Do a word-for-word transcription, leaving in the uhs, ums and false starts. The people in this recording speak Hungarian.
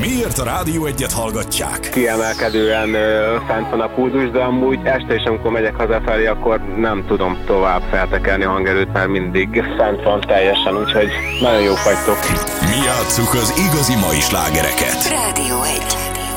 Miért a Rádió egyet hallgatják? Kiemelkedően ö, fent van a pulzus, de amúgy este is, amikor megyek hazafelé, akkor nem tudom tovább feltekelni a hangerőt, mert mindig fent van teljesen, úgyhogy nagyon jók vagytok. Mi játsszuk az igazi mai slágereket. Rádió egy.